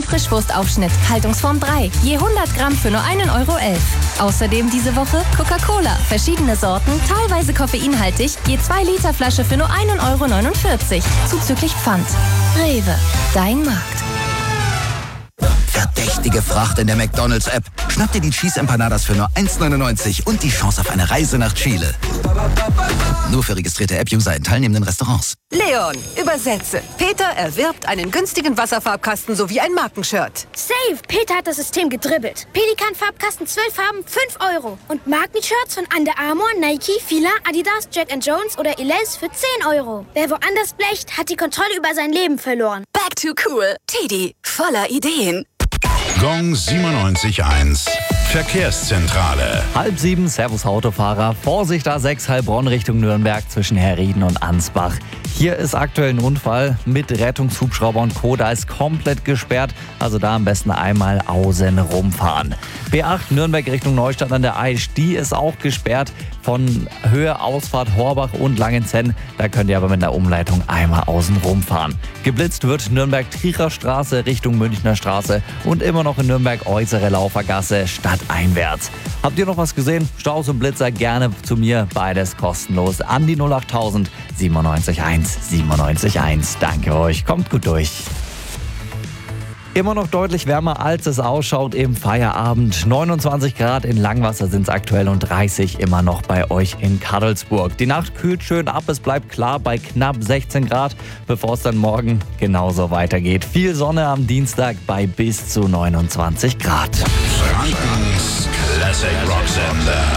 Frischwurstaufschnitt, Haltungsform 3, je 100 Gramm für nur 1,11 €. Außerdem diese Woche Coca-Cola, verschiedene Sorten, teilweise koffeinhaltig, je 2 Liter Flasche für nur 1,49 €, zuzüglich Pfand. Rewe, dein Markt. Verdächtige Fracht in der McDonald's-App. Schnapp dir die Cheese Empanadas für nur 1,99 € und die Chance auf eine Reise nach Chile. Nur für registrierte App-User in teilnehmenden Restaurants. Leon, übersetze. Peter erwirbt einen günstigen Wasserfarbkasten sowie ein Markenshirt. Safe! Peter hat das System gedribbelt. Pelikan-Farbkasten 12 Farben, 5 €. Und Markenshirts von Under Armour, Nike, Fila, Adidas, Jack & Jones oder Elize für 10 €. Wer woanders blecht, hat die Kontrolle über sein Leben verloren. Back to cool. Teddy, voller Ideen. Gong 97.1 Verkehrszentrale. 6:30, Servus Autofahrer. Vorsicht A6 Heilbronn Richtung Nürnberg zwischen Herrieden und Ansbach. Hier ist aktuell ein Unfall mit Rettungshubschrauber und Co. Da ist komplett gesperrt, also da am besten einmal außen rumfahren. B8 Nürnberg Richtung Neustadt an der Aisch, die ist auch gesperrt von Höhe Ausfahrt Horbach und Langenzenn. Da könnt ihr aber mit der Umleitung einmal außen rumfahren. Geblitzt wird Nürnberg-Trierer Straße Richtung Münchner Straße und immer noch in Nürnberg Äußere Laufergasse stadteinwärts. Habt ihr noch was gesehen? Staus und Blitzer gerne zu mir, beides kostenlos an die 08000 97.1 97.1. Danke euch, kommt gut durch. Immer noch deutlich wärmer, als es ausschaut im Feierabend. 29 Grad in Langwasser sind es aktuell und 30 immer noch bei euch in Kadolsburg. Die Nacht kühlt schön ab, es bleibt klar bei knapp 16 Grad, bevor es dann morgen genauso weitergeht. Viel Sonne am Dienstag bei bis zu 29 Grad. Frankens Classic Rock Sender.